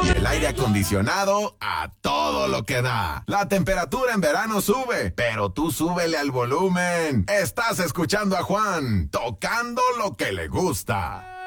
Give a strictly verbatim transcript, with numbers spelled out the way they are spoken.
Y el aire acondicionado a todo lo que da. La temperatura en verano sube, pero tú súbele al volumen. Estás escuchando a Juan, tocando lo que le gusta.